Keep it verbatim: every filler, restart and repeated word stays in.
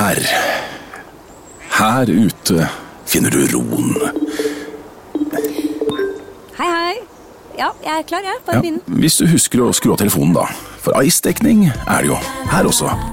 Her, her ute finner du roen. Hei, hei. Ja, jeg er klar, jeg. Bare Ja, begynn. hvis du husker å skru av telefonen da, for ice-dekning er det jo her også.